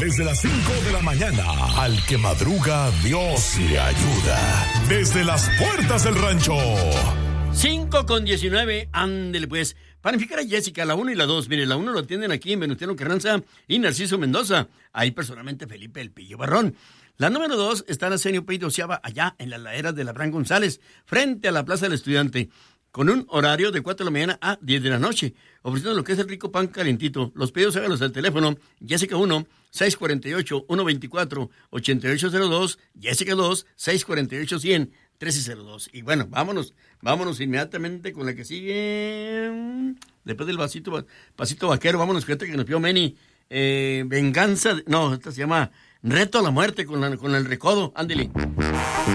Desde las 5 de la mañana, al que madruga, Dios le ayuda. Desde las puertas del rancho. 5:19, ándele pues. Panificar a Jessica, la 1 y la 2. Mire, la 1 lo atienden aquí en Venustiano Carranza y Narciso Mendoza. Ahí personalmente Felipe El Pillo Barrón. La número 2 está en Arsenio P. Doceava, allá en la ladera de Abraham González, frente a la Plaza del Estudiante, con un horario de 4 de la mañana a 10 de la noche, ofreciendo lo que es el rico pan calentito. Los pedidos háganlos al teléfono Jessica 1, 648-124-8802, Jessica 2, 648-100, 1302. Y bueno, vámonos inmediatamente con la que sigue. Después del pasito vaquero, vámonos, fíjate que nos pidió Meni. Venganza, no, esta se llama Reto a la muerte con el recodo, ándele.